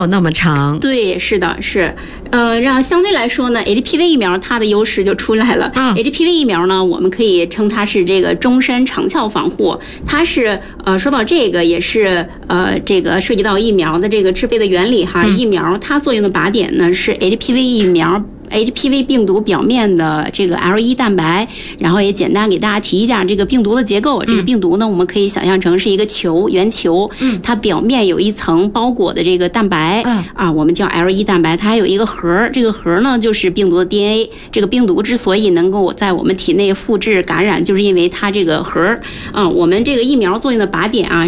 哦，那么长。 对，是的，是，让相对来说呢 ，HPV 疫苗它的优势就出来了。HPV 疫苗呢，我们可以称它是这个终身长效防护。它是说到这个也是这个涉及到疫苗的这个制备的原理哈。疫苗它作用的靶点呢是 HPV 疫苗。HPV 病毒表面的这个 L1 蛋白，然后也简单给大家提一下这个病毒的结构。这个病毒呢，我们可以想象成是一个球，圆球，它表面有一层包裹的这个蛋白，我们叫 L1 蛋白，它还有一个核，这个核呢就是病毒的 DNA。这个病毒之所以能够在我们体内复制感染，就是因为它这个核，我们这个疫苗作用的靶点啊。